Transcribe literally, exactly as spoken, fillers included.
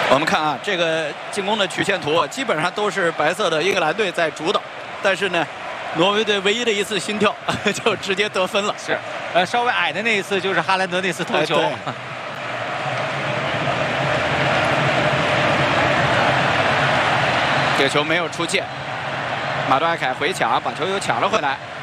我们看啊，这个进攻的曲线图基本上都是白色的英格兰队在主导，但是呢，挪威队唯一的一次心跳就直接得分了。 是，呃，稍微矮的那一次就是哈兰德那次头球。 哎这个球没有出界，马杜埃凯回抢，把球又抢了回来。